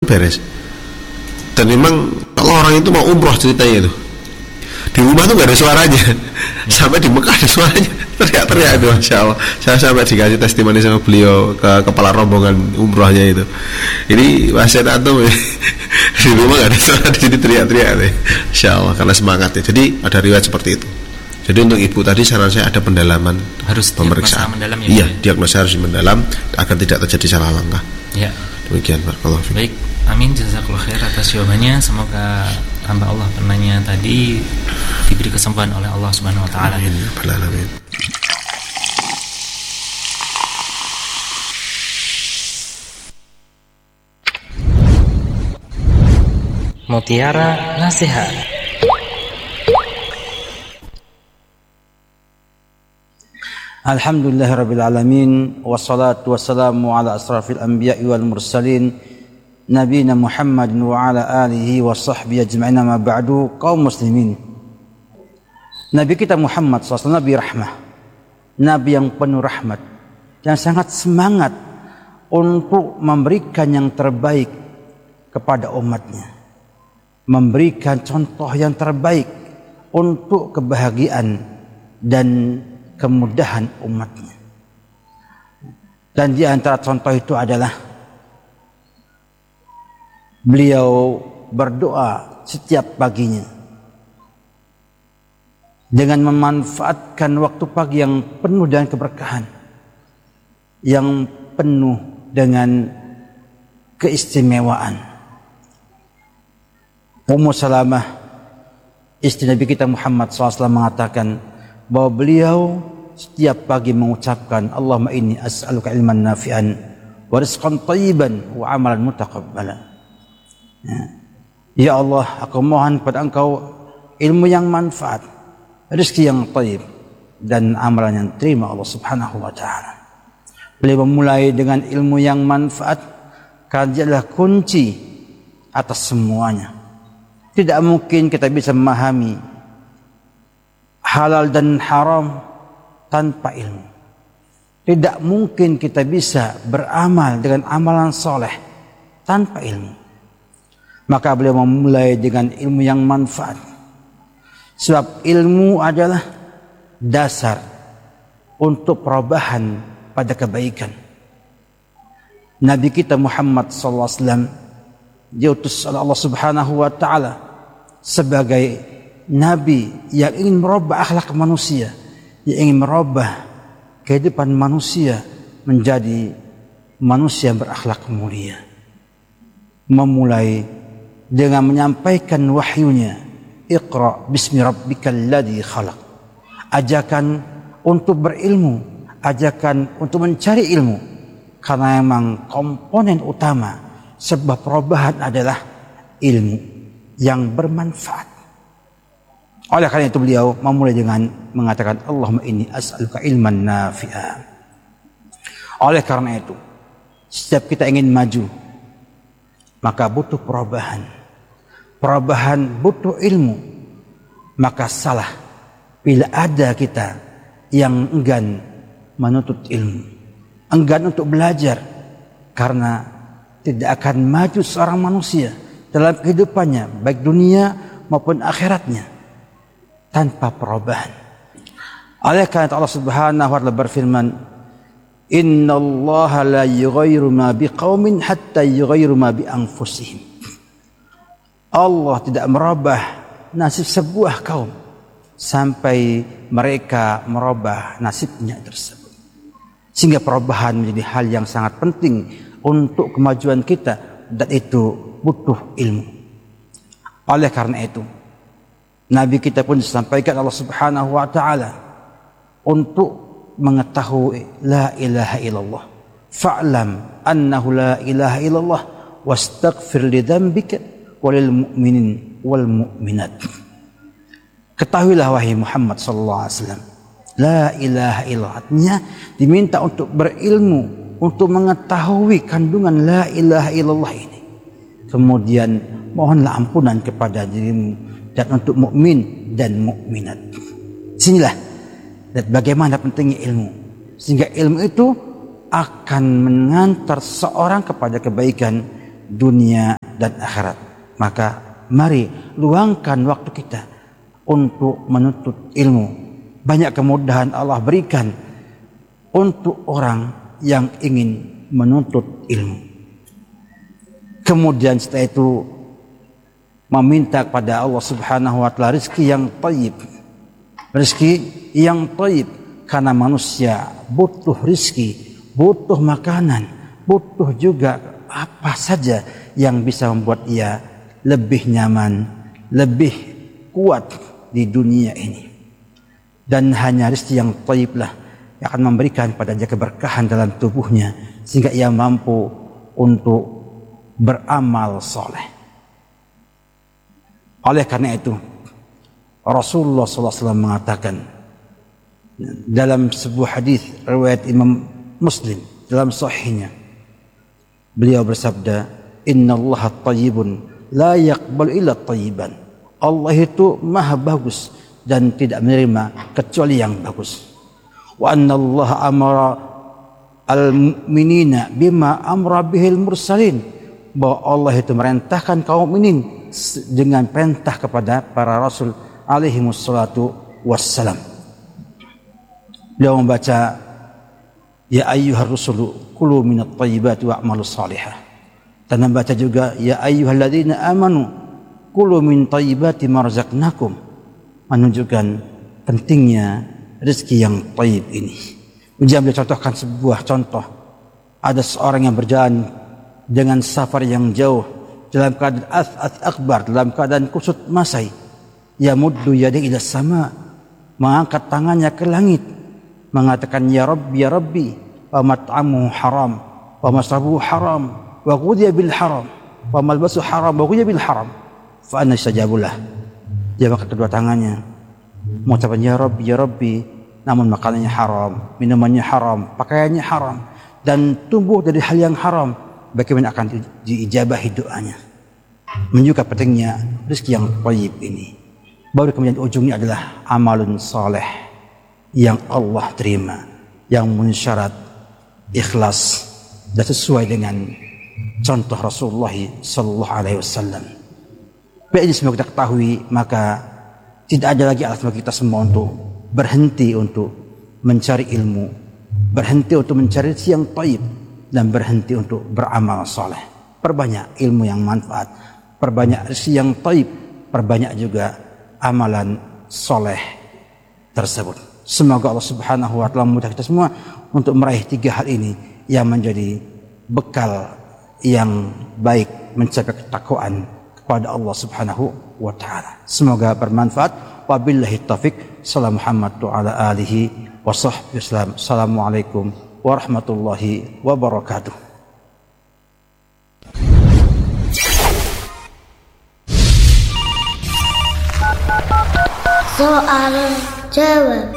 beres. Dan memang kalau orang itu mau umroh ceritanya itu di rumah tuh gak ada suaranya, sampai di Mekah ada suaranya, teriak-teriak itu, Masya Allah. Saya sampai dikasih testimoni sama beliau, ke kepala rombongan umrohnya itu. Ini wasiat antum di rumah gak ada suara, di sini teriak-teriak deh, Masya Allah, karena semangatnya. Jadi ada riwayat seperti itu. Jadi untuk ibu tadi saran saya ada pendalaman, harus pemeriksaan. Mendalam, ya, iya, diagnosa harus mendalam agar tidak terjadi salah langkah. Ya. Demikian, barakallahu fiik. Baik, amin, jazakallahu khair atas jawabannya. Semoga hamba Allah penanya tadi diberi kesembuhan oleh Allah Subhanahu wa taala. Amin, ya rabbal alamin. Mutiara Nasihat. Alhamdulillahirabbil alamin, wassalatu wassalamu ala asrafil anbiya'i wal mursalin nabiyina Muhammadin wa ala alihi wa sahbihi ajma'in, ma ba'du. Kaum muslimin, Nabi kita Muhammad SAW Nabi rahmah, Nabi yang penuh rahmat, yang sangat semangat untuk memberikan yang terbaik kepada umatnya, memberikan contoh yang terbaik untuk kebahagiaan dan kemudahan umatnya. Dan di antara contoh itu adalah beliau berdoa setiap paginya dengan memanfaatkan waktu pagi yang penuh dengan keberkahan, yang penuh dengan keistimewaan. Ummu Salamah, istri Nabi kita Muhammad SAW, mengatakan bahwa beliau setiap pagi mengucapkan, Allahumma inni as'aluka ilman nafi'an wa rizqan thayyiban wa amalan mutaqabbala. Ya Allah, aku mohon pada Engkau ilmu yang manfaat, rezeki yang thayyib, dan amalan yang terima Allah Subhanahu wa taala. Beliau memulai dengan ilmu yang manfaat karena dia adalah kunci atas semuanya. Tidak mungkin kita bisa memahami halal dan haram tanpa ilmu. Tidak mungkin kita bisa beramal dengan amalan soleh tanpa ilmu. Maka beliau memulai dengan ilmu yang manfaat. Sebab ilmu adalah dasar untuk perubahan pada kebaikan. Nabi kita Muhammad SAW diutus oleh Allah Subhanahu wa taala sebagai Nabi yang ingin merubah akhlak manusia, yang ingin merubah kehidupan manusia menjadi manusia yang berakhlak mulia. Memulai dengan menyampaikan wahyunya, Iqra bismi rabbikal ladzi khalaq. Ajakan untuk berilmu, ajakan untuk mencari ilmu, karena memang komponen utama sebuah perubahan adalah ilmu yang bermanfaat. Oleh karena itu beliau memulai dengan mengatakan, Allahumma inni as'aluka ilman nafi'a. Oleh karena itu, setiap kita ingin maju, maka butuh perubahan. Perubahan butuh ilmu. Maka salah bila ada kita yang enggan menuntut ilmu, enggan untuk belajar, karena tidak akan maju seorang manusia dalam kehidupannya, baik dunia maupun akhiratnya, tanpa perubahan. Oleh karena Allah Subhanahu wa taala berfirman, Innallaha la yughayyiru ma biqaumin hatta yughayyiru ma bi anfusihim. Allah tidak merubah nasib sebuah kaum sampai mereka merubah nasibnya tersebut. Sehingga perubahan menjadi hal yang sangat penting untuk kemajuan kita, dan itu butuh ilmu. Oleh karena itu, Nabi kita pun disampaikan Allah Subhanahu wa taala untuk mengetahui la ilaha illallah. Fa'lam annahu la ilaha illallah wastaghfir li dzambika walil mu'minin wal mu'minat. Ketahuilah wahai Muhammad sallallahu alaihi wasallam, la ilaha illallah, artinya diminta untuk berilmu, untuk mengetahui kandungan la ilaha illallah ini. Kemudian mohonlah ampunan kepada dirimu dan untuk mukmin dan mukminat. Sinilah dan bagaimana pentingnya ilmu, sehingga ilmu itu akan mengantar seorang kepada kebaikan dunia dan akhirat. Maka mari luangkan waktu kita untuk menuntut ilmu. Banyak kemudahan Allah berikan untuk orang yang ingin menuntut ilmu. Kemudian setelah itu meminta kepada Allah Subhanahu wa taala rezeki yang thayyib. Rezeki yang thayyib, karena manusia butuh rezeki, butuh makanan, butuh juga apa saja yang bisa membuat ia lebih nyaman, lebih kuat di dunia ini. Dan hanya rezeki yang thayyib lah yang akan memberikan padanya keberkahan dalam tubuhnya sehingga ia mampu untuk beramal soleh. Oleh karena itu Rasulullah SAW mengatakan dalam sebuah hadis riwayat Imam Muslim dalam sahihnya, beliau bersabda, innallaha thayyibun la yaqbalu illa thayyiban. Allah itu maha bagus dan tidak menerima kecuali yang bagus. Wa annallaha amara al-mu'minina bima amra bihil mursalin, bahwa Allah itu merintahkan kaum mukminin dengan perintah kepada para rasul alaihi wassalatu wassalam. Beliau membaca, ya ayyuhar rusulu kulu minat thayyibati wa'malu salihah. Dan membaca juga, ya ayyuhalladzina amanu kulu min thayyibati ma razaqnakum, menunjukkan pentingnya rezeki yang thayyib ini. Kemudian beliau contohkan sebuah contoh. Ada seorang yang berjalan dengan safar yang jauh dalam keadaan ath akbar, dalam keadaan kusut masai, yamuddu yadayhi ila sama, mengangkat tangannya ke langit, mengatakan ya Rabbi, wa mat'amuhu haram, wa masrabuhu haram, wa ghudhiya bil haram, wa malbasuhu haram, wa ghudhiya bil haram, fa anna yastajabulah. Dia mengangkat kedua tangannya, mengucapkan ya Rabbi, namun makanannya haram, minumannya haram, pakaiannya haram, dan tumbuh dari hal yang haram. Bagaimana akan diijabahi doanya? Menunjukkan pentingnya rezeki yang thayyib ini. Baru kemudian ujungnya adalah amalun saleh yang Allah terima, yang mensyarat ikhlas dan sesuai dengan contoh Rasulullah sallallahu alaihi wasallam. Baik, ini semua kita ketahui, maka tidak ada lagi alasan bagi kita semua untuk berhenti untuk mencari ilmu, berhenti untuk mencari rezeki yang thayyib, dan berhenti untuk beramal soleh. Perbanyak ilmu yang manfaat, perbanyak rezeki yang thayyib, perbanyak juga amalan soleh tersebut. Semoga Allah Subhanahu wa taala memudahkan kita semua untuk meraih 3 hal ini yang menjadi bekal yang baik mencapai ketakwaan kepada Allah Subhanahu wa taala. Semoga bermanfaat. Wabillahi taufik. Salam Muhammad wa ala alihi wa sahbihi wasallam. Assalamualaikum warahmatullahi wabarakatuh. Soal jawab.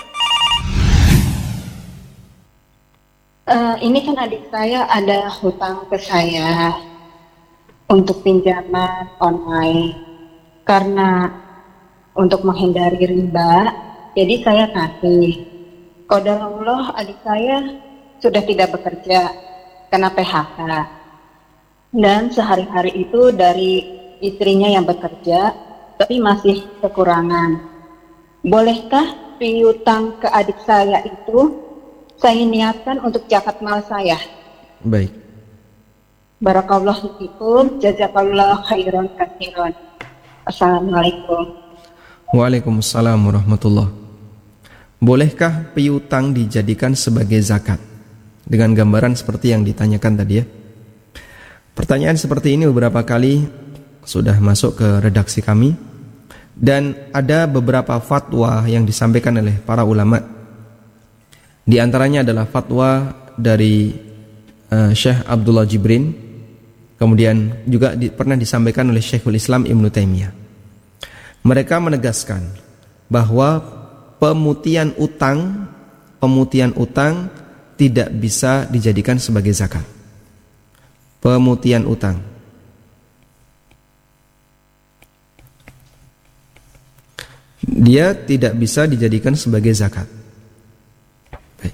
Ini kan adik saya ada hutang ke saya untuk pinjaman online. Karena untuk menghindari riba, jadi saya kasih. Qadarullah adik saya sudah tidak bekerja kena PHK. Dan sehari-hari itu dari istrinya yang bekerja, tapi masih kekurangan. Bolehkah piutang ke adik saya itu saya niatkan untuk zakat mal saya? Baik. Barakallahu fikum, jazakallahu khairan katsiran. Assalamualaikum. Waalaikumsalam warahmatullahi. Bolehkah piutang dijadikan sebagai zakat? Dengan gambaran seperti yang ditanyakan tadi ya. Pertanyaan seperti ini beberapa kali sudah masuk ke redaksi kami, dan ada beberapa fatwa yang disampaikan oleh para ulama. Di antaranya adalah fatwa dari Syekh Abdullah Jibrin, kemudian juga pernah disampaikan oleh Syekhul Islam Ibnu Taimiyah. Mereka menegaskan bahwa pemutihan utang tidak bisa dijadikan sebagai zakat. Pemutihan utang dia tidak bisa dijadikan sebagai zakat. Baik.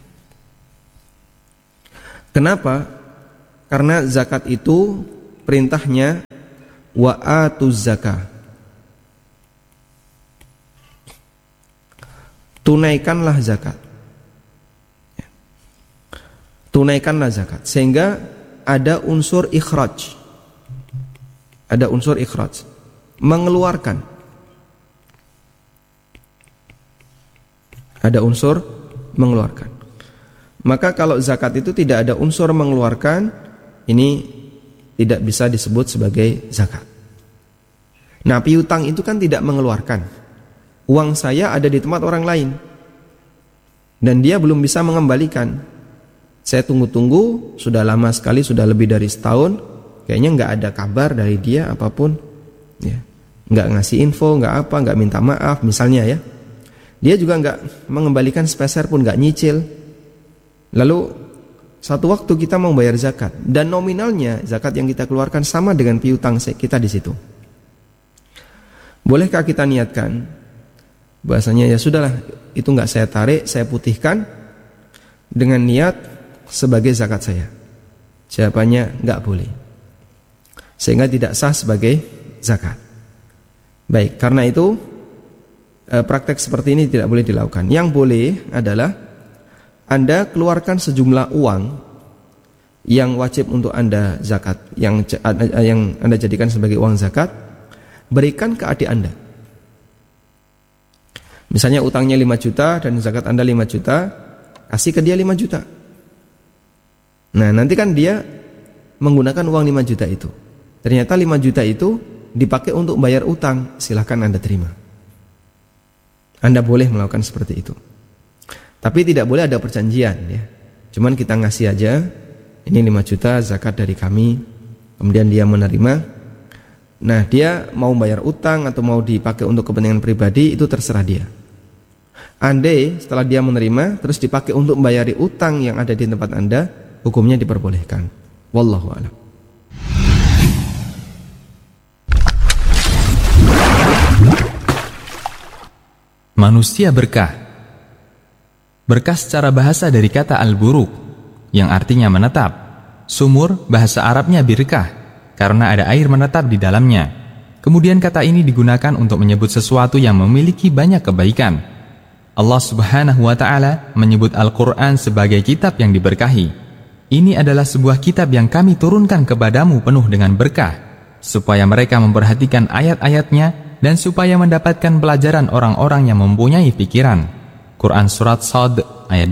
Kenapa? Karena zakat itu perintahnya wa atuz zakah. Tunaikanlah zakat. Tunaikanlah zakat. Sehingga ada unsur ikhraj. Ada unsur ikhraj. Mengeluarkan. Ada unsur mengeluarkan. Maka kalau zakat itu tidak ada unsur mengeluarkan, ini tidak bisa disebut sebagai zakat. Nah, piutang itu kan tidak mengeluarkan. Uang saya ada di tempat orang lain dan dia belum bisa mengembalikan. Saya tunggu-tunggu, sudah lama sekali, sudah lebih dari setahun, kayaknya nggak ada kabar dari dia apapun, ya, nggak ngasih info, nggak apa, nggak minta maaf, misalnya ya. Dia juga nggak mengembalikan sepeser pun, nggak nyicil. Lalu satu waktu kita mau bayar zakat dan nominalnya zakat yang kita keluarkan sama dengan piutang kita di situ. Bolehkah kita niatkan bahasanya ya sudahlah, itu nggak saya tarik, saya putihkan dengan niat sebagai zakat saya? Jawabannya nggak boleh, sehingga tidak sah sebagai zakat. Baik, karena itu praktek seperti ini tidak boleh dilakukan. Yang boleh adalah Anda keluarkan sejumlah uang yang wajib untuk Anda zakat, yang Anda jadikan sebagai uang zakat, berikan ke adik Anda. Misalnya utangnya 5 juta dan zakat Anda 5 juta, kasih ke dia 5 juta. Nah, nanti kan dia menggunakan uang 5 juta itu. Ternyata 5 juta itu dipakai untuk bayar utang, silahkan Anda terima. Anda boleh melakukan seperti itu. Tapi tidak boleh ada perjanjian, ya. Cuman kita ngasih aja, ini 5 juta zakat dari kami, kemudian dia menerima. Nah, dia mau bayar utang atau mau dipakai untuk kepentingan pribadi, itu terserah dia. Andai setelah dia menerima terus dipakai untuk membayari utang yang ada di tempat Anda, hukumnya diperbolehkan. Wallahu a'lam. Manusia berkah. Berkah secara bahasa dari kata al-buruk, yang artinya menetap. Sumur bahasa Arabnya birkah, karena ada air menetap di dalamnya. Kemudian kata ini digunakan untuk menyebut sesuatu yang memiliki banyak kebaikan. Allah Subhanahu wa ta'ala menyebut Al-Quran sebagai kitab yang diberkahi. Ini adalah sebuah kitab yang kami turunkan kepadamu penuh dengan berkah, supaya mereka memperhatikan ayat-ayatnya dan supaya mendapatkan pelajaran orang-orang yang mempunyai pikiran. Quran Surat Shad ayat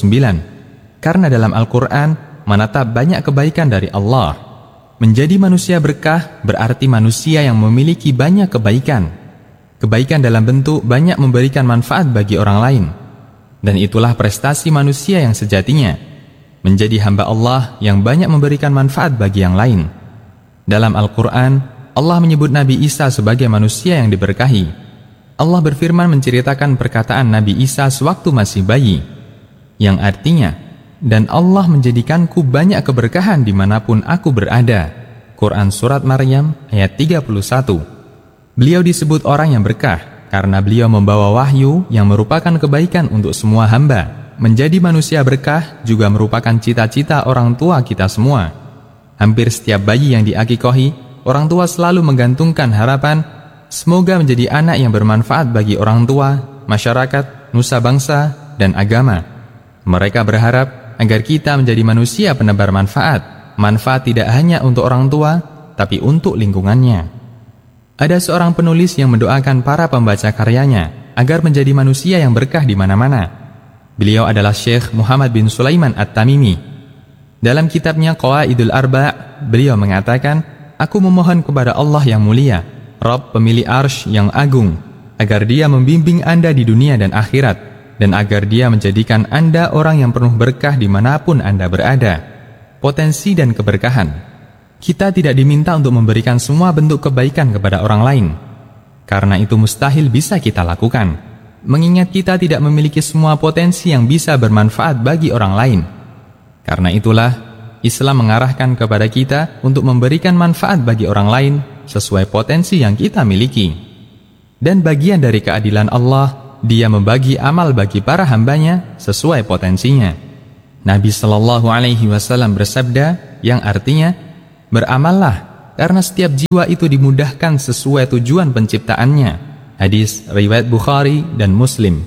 29. Karena dalam Al-Quran menetap banyak kebaikan dari Allah. Menjadi manusia berkah berarti manusia yang memiliki banyak kebaikan. Kebaikan dalam bentuk banyak memberikan manfaat bagi orang lain. Dan itulah prestasi manusia yang sejatinya, menjadi hamba Allah yang banyak memberikan manfaat bagi yang lain. Dalam Al-Quran, Allah menyebut Nabi Isa sebagai manusia yang diberkahi. Allah berfirman menceritakan perkataan Nabi Isa sewaktu masih bayi, yang artinya, dan Allah menjadikanku banyak keberkahan dimanapun aku berada. Quran Surat Maryam ayat 31. Beliau disebut orang yang berkah karena beliau membawa wahyu yang merupakan kebaikan untuk semua hamba. Menjadi manusia berkah juga merupakan cita-cita orang tua kita semua. Hampir setiap bayi yang diakikohi, orang tua selalu menggantungkan harapan, semoga menjadi anak yang bermanfaat bagi orang tua, masyarakat, nusa bangsa, dan agama. Mereka berharap agar kita menjadi manusia penebar manfaat. Manfaat tidak hanya untuk orang tua, tapi untuk lingkungannya. Ada seorang penulis yang mendoakan para pembaca karyanya agar menjadi manusia yang berkah di mana-mana. Beliau adalah Syekh Muhammad bin Sulaiman At-Tamimi. Dalam kitabnya Qawaidul Arba', beliau mengatakan, aku memohon kepada Allah yang mulia, Rabb pemilik arsy yang agung, agar dia membimbing Anda di dunia dan akhirat, dan agar dia menjadikan Anda orang yang penuh berkah dimanapun Anda berada. Potensi dan keberkahan. Kita tidak diminta untuk memberikan semua bentuk kebaikan kepada orang lain, karena itu mustahil bisa kita lakukan, mengingat kita tidak memiliki semua potensi yang bisa bermanfaat bagi orang lain. Karena itulah Islam mengarahkan kepada kita untuk memberikan manfaat bagi orang lain sesuai potensi yang kita miliki. Dan bagian dari keadilan Allah, Dia membagi amal bagi para hambanya sesuai potensinya. Nabi SAW bersabda yang artinya, beramallah karena setiap jiwa itu dimudahkan sesuai tujuan penciptaannya. Hadis riwayat Bukhari dan Muslim.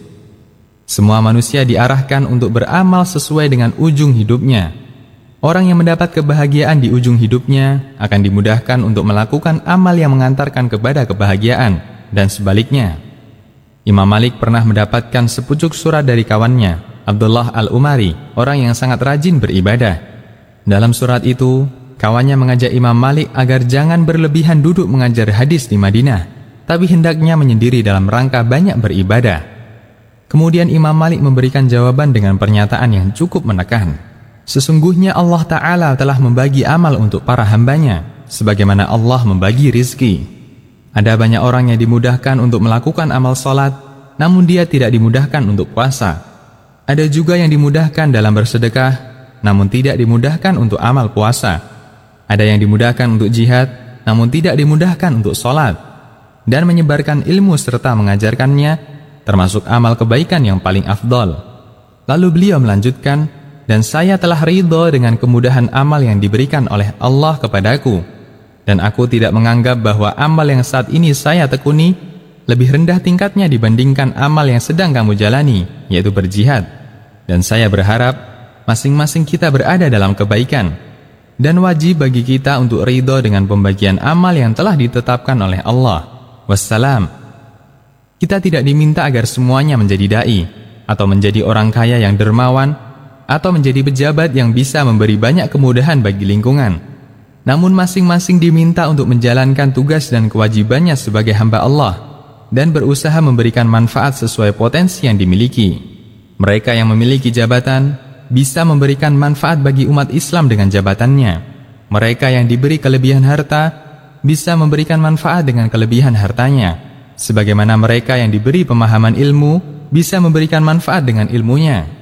Semua manusia diarahkan untuk beramal sesuai dengan ujung hidupnya. Orang yang mendapat kebahagiaan di ujung hidupnya akan dimudahkan untuk melakukan amal yang mengantarkan kepada kebahagiaan, dan sebaliknya. Imam Malik pernah mendapatkan sepucuk surat dari kawannya, Abdullah Al-Umari, orang yang sangat rajin beribadah. Dalam surat itu, kawannya mengajak Imam Malik agar jangan berlebihan duduk mengajar hadis di Madinah, tapi hendaknya menyendiri dalam rangka banyak beribadah. Kemudian Imam Malik memberikan jawaban dengan pernyataan yang cukup menekan. Sesungguhnya Allah Ta'ala telah membagi amal untuk para hambanya, sebagaimana Allah membagi rizki. Ada banyak orang yang dimudahkan untuk melakukan amal sholat, namun dia tidak dimudahkan untuk puasa. Ada juga yang dimudahkan dalam bersedekah, namun tidak dimudahkan untuk amal puasa. Ada yang dimudahkan untuk jihad, namun tidak dimudahkan untuk sholat. Dan menyebarkan ilmu serta mengajarkannya termasuk amal kebaikan yang paling afdol. Lalu beliau melanjutkan, dan saya telah ridho dengan kemudahan amal yang diberikan oleh Allah kepadaku, dan aku tidak menganggap bahwa amal yang saat ini saya tekuni lebih rendah tingkatnya dibandingkan amal yang sedang kamu jalani, yaitu berjihad. Dan saya berharap masing-masing kita berada dalam kebaikan, dan wajib bagi kita untuk ridho dengan pembagian amal yang telah ditetapkan oleh Allah. Wassalam. Kita tidak diminta agar semuanya menjadi dai, atau menjadi orang kaya yang dermawan, atau menjadi pejabat yang bisa memberi banyak kemudahan bagi lingkungan. Namun masing-masing diminta untuk menjalankan tugas dan kewajibannya sebagai hamba Allah, dan berusaha memberikan manfaat sesuai potensi yang dimiliki. Mereka yang memiliki jabatan bisa memberikan manfaat bagi umat Islam dengan jabatannya. Mereka yang diberi kelebihan harta bisa memberikan manfaat dengan kelebihan hartanya, sebagaimana mereka yang diberi pemahaman ilmu bisa memberikan manfaat dengan ilmunya.